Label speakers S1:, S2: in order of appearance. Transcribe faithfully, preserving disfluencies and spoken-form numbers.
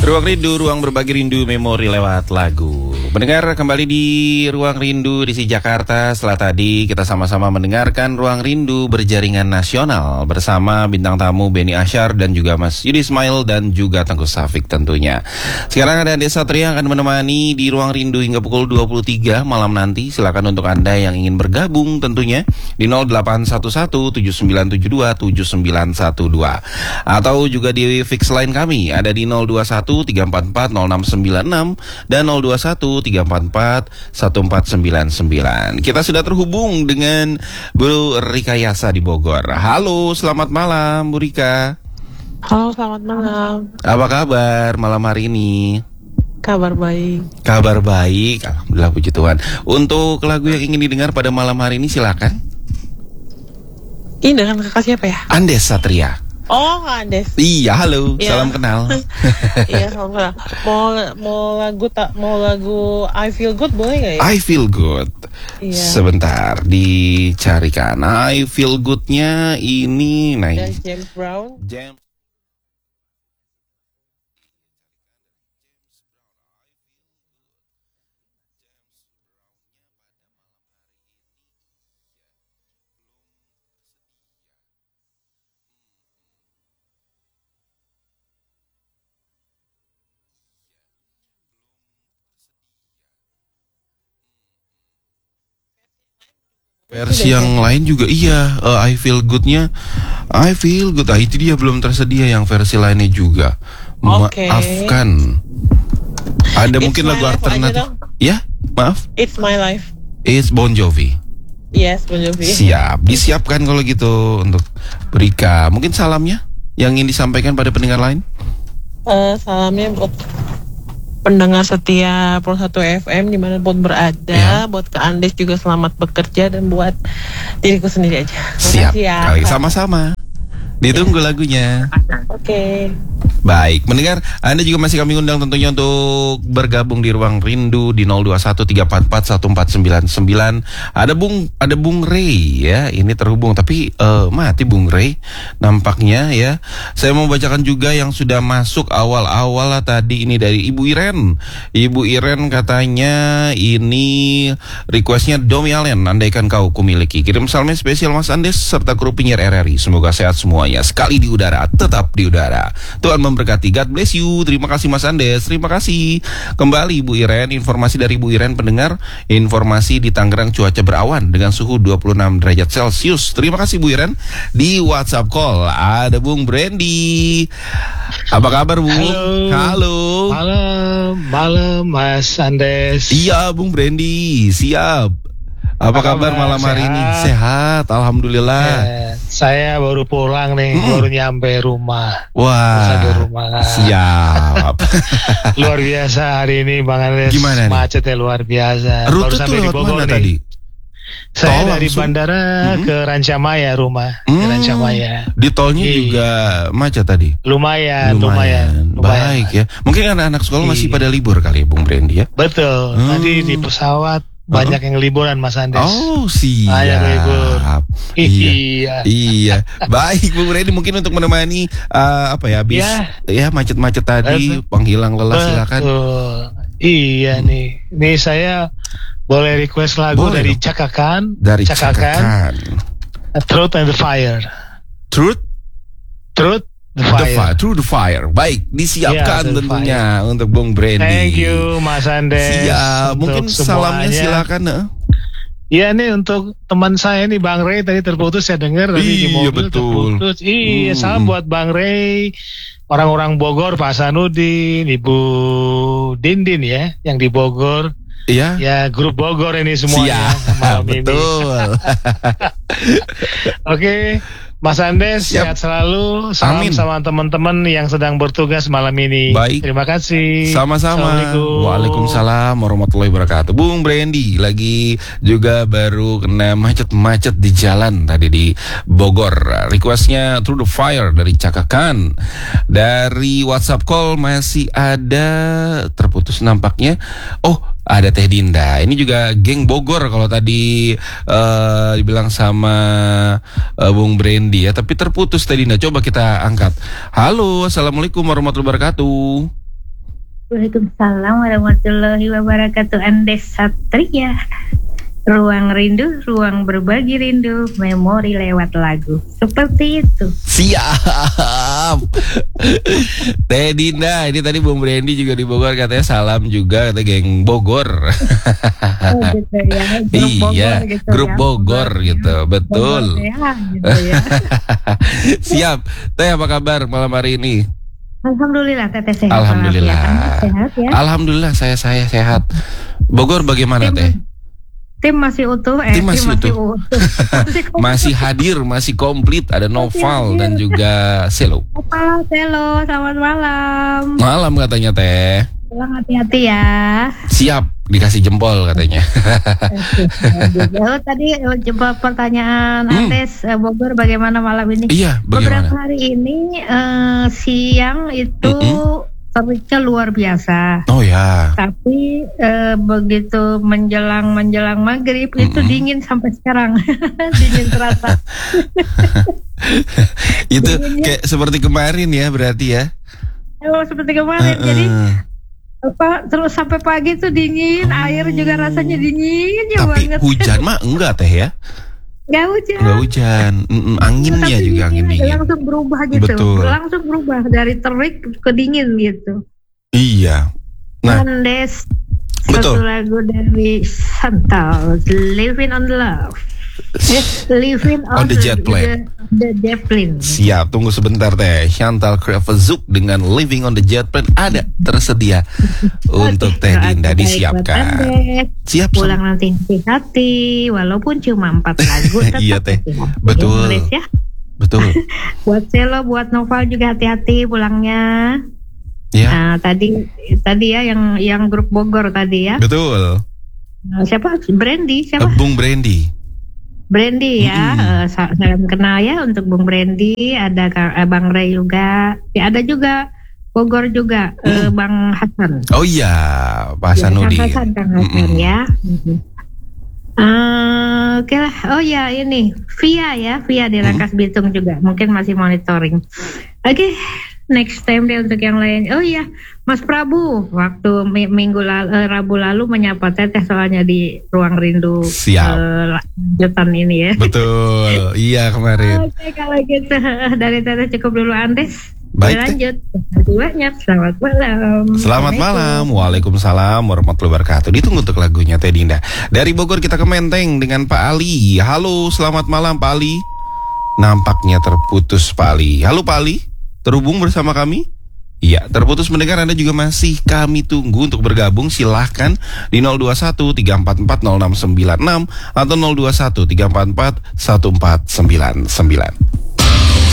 S1: Ruang Rindu, ruang berbagi rindu memori lewat lagu. Mendengar kembali di Ruang Rindu di si Jakarta. Setelah tadi kita sama-sama mendengarkan Ruang Rindu berjaringan nasional bersama bintang tamu Benny Asyar dan juga Mas Yudi Ismail dan juga Tengku Safik tentunya. Sekarang ada Desa Satria yang akan menemani di Ruang Rindu hingga pukul dua puluh tiga malam nanti. Silakan untuk Anda yang ingin bergabung tentunya di nol delapan satu satu tujuh sembilan tujuh dua tujuh sembilan satu dua atau juga di fix line kami ada di nol dua satu tiga empat empat nol enam sembilan enam dan nol dua satu tiga empat empat satu empat sembilan sembilan. Kita sudah terhubung dengan Bu Rika Yasa di Bogor. Halo, selamat malam Bu Rika.
S2: Halo, selamat malam.
S1: Apa kabar malam hari ini?
S2: Kabar baik.
S1: Kabar baik, alhamdulillah puji Tuhan. Untuk lagu yang ingin didengar pada malam hari ini silakan.
S2: Ini dengan kakak siapa ya?
S1: Andes Satria.
S2: Oh, Kak Andes.
S1: Iya, halo, ya. Salam kenal.
S2: Iya, salam kenal. Mau mau lagu tak mau lagu I Feel Good boleh nggak ya?
S1: I Feel Good. Iya. Sebentar, dicarikan. I Feel Good-nya ini, nah ini.
S2: James Brown.
S1: James. Versi yang lain juga iya, uh, I Feel Good-nya I Feel Good, ah, itu dia belum tersedia yang versi lainnya juga.
S2: Okay.
S1: Maafkan. Ada
S2: It's
S1: mungkin lagu alternatif. Ya, maaf.
S2: It's My Life.
S1: It's Bon Jovi.
S2: Yes, Bon Jovi.
S1: Siap, disiapkan kalau gitu untuk Rika. Mungkin salamnya yang ingin disampaikan pada pendengar lain?
S2: Uh, salamnya buat pendengar setia Pro satu F M dimanapun berada, ya. Buat Kak Andes juga selamat bekerja dan buat diriku sendiri aja.
S1: Siap,
S2: ya,
S1: kali sama-sama. Ditunggu ya. Lagunya.
S2: Oke. Okay.
S1: Baik, mendengar Anda juga masih kami undang tentunya untuk bergabung di Ruang Rindu di nol dua satu tiga empat empat satu empat sembilan sembilan. Ada Bung ada Bung Ray ya, ini terhubung tapi uh, mati Bung Ray nampaknya ya. Saya mau bacakan juga yang sudah masuk awal-awal tadi ini dari Ibu Iren. Ibu Iren katanya ini requestnya Domi Allen, andaikan kau kumiliki. Kirim salamnya spesial Mas Andes serta kru penyiar R R I. Semoga sehat semuanya. Sekali di udara, tetap di udara. Tuhan memberkati, God bless you. Terima kasih Mas Andes, terima kasih. Kembali Bu Iren, informasi dari Bu Iren pendengar. Informasi di Tangerang cuaca berawan dengan suhu dua puluh enam derajat Celcius. Terima kasih Bu Iren. Di WhatsApp call ada Bung Brandy. Apa kabar Bu?
S3: Halo.
S1: Halo.
S3: Malam, malam Mas Andes.
S1: Iya Bung Brandy, siap. Apa, Apa kabar malam hari sehat? Ini? Sehat, alhamdulillah.
S3: Eh, saya baru pulang nih, hmm. baru nyampe rumah.
S1: Wah,
S3: rumah.
S1: Siap.
S3: Luar biasa hari ini Bang Andes.
S1: Gimana nih?
S3: Macetnya luar biasa.
S1: Rute tuh lewat mana nih. Tadi?
S3: Saya
S1: tol
S3: dari
S1: langsung.
S3: Bandara hmm. ke Rancamaya rumah. Hmm. Ke Rancamaya.
S1: Di tolnya Iyi. juga macet tadi.
S3: Lumayan,
S1: lumayan, lumayan. Baik ya. Mungkin anak-anak sekolah Iyi. masih pada libur kali ya, Bung Brandy ya.
S3: Betul. Hmm. Tadi di pesawat banyak yang liburan Mas Andes.
S1: Oh siap.
S3: Banyak libur.
S1: Iya. Iya. Baik Bung Brandy, mungkin untuk menemani uh, apa ya habis ya. ya macet-macet tadi, Betul. penghilang lelah Betul. silakan.
S3: Iya hmm. nih. Nih saya boleh request lagu boleh dari dong. Cakakan.
S1: Dari Cakakan.
S3: Truth and the Fire.
S1: Truth.
S3: Truth. The fire.
S1: The fire, through the fire. Baik, disiapkan yeah, tentunya fire. Untuk Bung Brandy.
S3: Thank you Mas Andes.
S1: Siap, mungkin salamnya silakan.
S3: Iya nih untuk teman saya nih Bang Ray tadi terputus saya dengar tadi di mobil
S1: betul.
S3: terputus. Iya, hmm. salam buat Bang Ray, orang-orang Bogor, Pak Sanudin, Ibu Dindin ya, yang di Bogor.
S1: Iya.
S3: Ya, grup Bogor ini semuanya malam
S1: betul.
S3: ini. Oke. Okay. Mas Andes, Siap. sehat selalu. Salam Amin. sama teman-teman yang sedang bertugas malam ini.
S1: Baik.
S3: Terima kasih.
S1: Sama-sama. Waalaikumsalam warahmatullahi wabarakatuh. Bung Brandy lagi juga baru kena macet-macet di jalan tadi di Bogor. Requestnya Through the Fire dari Cakakan. Dari WhatsApp call masih ada terputus nampaknya. Oh, ada Teh Dinda. Ini juga geng Bogor kalau tadi uh, dibilang sama uh, Bung Brandy ya, tapi terputus Teh Dinda. Coba kita angkat. Halo, assalamualaikum warahmatullahi wabarakatuh.
S4: Waalaikumsalam warahmatullahi wabarakatuh. Andes Satria. Ruang rindu, ruang berbagi rindu, memori lewat lagu. Seperti itu.
S1: Siap. Teh Dinda, ini tadi Bung Brandy juga di Bogor katanya salam juga kata geng Bogor.
S4: Oh, gitu ya. Grup Bogor,
S1: Iya,
S4: gitu
S1: grup
S4: ya.
S1: Bogor gitu, betul.
S4: Bogor, ya, gitu ya.
S1: Siap. Teh apa kabar malam hari ini?
S4: Alhamdulillah Teteh sehat.
S1: Alhamdulillah.
S4: walafiat. Sehat ya.
S1: Alhamdulillah saya saya sehat. Bogor bagaimana Teh?
S4: Tim masih utuh, eh,
S1: Tim masih utuh.
S4: Masih,
S1: Masih hadir, masih komplit. Ada Noval dan juga Selo.
S4: Halo, Selo, selamat malam.
S1: Malam katanya Teh.
S4: Pulang hati-hati ya.
S1: Siap, dikasih jempol katanya.
S4: Oh, tadi coba pertanyaan
S1: Hmm.
S4: Andes Bogor bagaimana malam ini?
S1: Iya,
S4: Beberapa
S1: bagaimana?
S4: hari ini eh, siang itu
S1: Mm-mm.
S4: teriknya luar biasa.
S1: Oh ya.
S4: Tapi eh, begitu menjelang menjelang maghrib itu
S1: Mm-mm.
S4: dingin sampai sekarang. Dingin terasa.
S1: Itu
S4: Dinginnya.
S1: kayak seperti kemarin ya berarti ya.
S4: Oh, seperti kemarin.
S1: Uh-uh.
S4: Jadi apa terus sampai pagi tuh dingin,
S1: Oh.
S4: air juga rasanya dingin ya
S1: Tapi
S4: banget.
S1: hujan mah enggak Teh ya.
S4: Nggak hujan.
S1: Enggak hujan. Mm-mm, anginnya
S4: Tapi
S1: juga angin
S4: dinginnya
S1: dingin.
S4: langsung berubah gitu.
S1: Betul.
S4: Langsung berubah dari terik ke dingin gitu.
S1: Iya. Nah,
S4: Andes,
S1: betul.
S4: satu lagu dari Chantal, Living on Love. Eh, Living
S1: On the Jet Plane.
S4: The, the Jet Plane.
S1: Siap, tunggu sebentar Teh. Chantal Krevezuk dengan Living on the Jet Plane ada tersedia untuk Teh
S4: Oke,
S1: Dinda
S4: baik buat
S1: disiapkan.
S4: Andes.
S1: Siap.
S4: Pulang nanti hati-hati, walaupun cuma empat lagu. tetap
S1: Iya, Teh.
S4: hati-hati.
S1: Betul.
S4: Andes, ya.
S1: Betul.
S4: Buat Selo, buat Noval juga hati-hati pulangnya.
S1: Ya.
S4: Nah, tadi tadi ya yang yang grup Bogor tadi ya.
S1: Betul.
S4: Nah, siapa? Brandy, siapa?
S1: Bung Brandy.
S4: Brandy ya.
S1: Mm-mm.
S4: Eh, sa- salam kenal ya untuk Bung Brandy, ada Kak- eh, Bang Ray juga. Ya ada juga Bogor juga eh, Bang Hasan.
S1: Oh iya, Pak
S4: Ya, Kang
S1: Hasanuddin.
S4: Hasan, Kang Hasan
S1: Mm-mm.
S4: ya. Mm-mm. Eh, Oke lah. Oh ya ini Via ya, Via di Rangkas Bitung juga. Mungkin masih monitoring. Oke. Next time deh untuk yang lain. Oh iya, Mas Prabu, waktu mi- minggu lalu, eh, Rabu lalu menyapa Teteh soalnya di Ruang Rindu.
S1: Siap.
S4: eh, lanjutan ini ya.
S1: Betul. Iya kemarin.
S4: Oke kalau gitu dari Teteh cukup dulu Andes.
S1: Baik, Teh.
S4: Lanjut. Terima kasih banyak. Selamat malam.
S1: Selamat malam. Waalaikumsalam warahmatullahi wabarakatuh. Ditunggu untuk lagunya Teh Dinda. Dari Bogor kita ke Menteng dengan Pak Ali. Halo, selamat malam Pak Ali. Nampaknya terputus Pak Ali. Halo Pak Ali, terhubung bersama kami? Iya, terputus mendengar. Anda juga masih kami tunggu untuk bergabung. Silahkan di nol dua satu tiga empat empat nol enam sembilan enam atau nol dua satu tiga empat empat satu empat sembilan sembilan.